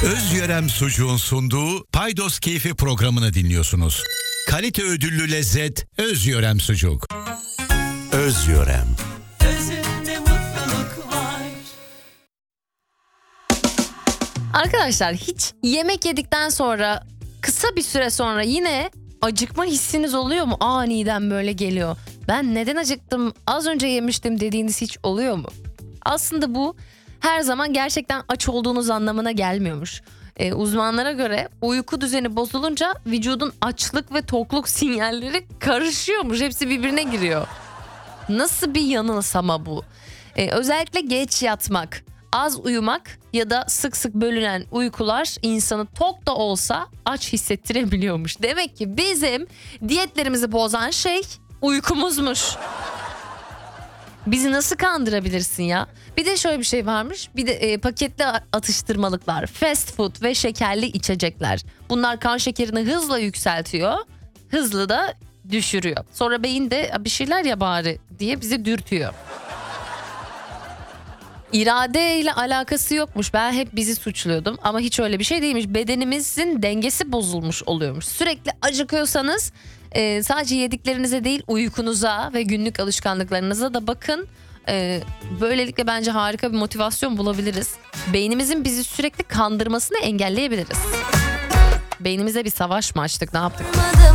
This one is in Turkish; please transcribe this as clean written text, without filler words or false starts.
Özyörem Sucuğun sunduğu Paydos Keyfi programını dinliyorsunuz. Kalite ödüllü lezzet Özyörem Sucuk. Özyörem. Özünde mutluluk var. Arkadaşlar hiç yemek yedikten sonra kısa bir süre sonra yine acıkma hissiniz oluyor mu? Aniden böyle geliyor. Ben neden acıktım? Az önce yemiştim dediğiniz hiç oluyor mu? Aslında bu her zaman gerçekten aç olduğunuz anlamına gelmiyormuş. Uzmanlara göre uyku düzeni bozulunca vücudun açlık ve tokluk sinyalleri karışıyormuş. Hepsi birbirine giriyor. Nasıl bir yanılsama bu? Özellikle geç yatmak, az uyumak ya da sık sık bölünen uykular insanı tok da olsa aç hissettirebiliyormuş. Demek ki bizim diyetlerimizi bozan şey uykumuzmuş. Bizi nasıl kandırabilirsin ya? Bir de şöyle bir şey varmış. Bir de paketli atıştırmalıklar, fast food ve şekerli içecekler. Bunlar kan şekerini hızla yükseltiyor. Hızlı da düşürüyor. Sonra beyin de bir şeyler ya bari diye bizi dürtüyor. İrade ile alakası yokmuş. Ben hep bizi suçluyordum ama hiç öyle bir şey değilmiş. Bedenimizin dengesi bozulmuş oluyormuş. Sürekli acıkıyorsanız sadece yediklerinize değil uykunuza ve günlük alışkanlıklarınıza da bakın. Böylelikle bence harika bir motivasyon bulabiliriz. Beynimizin bizi sürekli kandırmasını engelleyebiliriz. Beynimize bir savaş mı açtık, ne yaptık?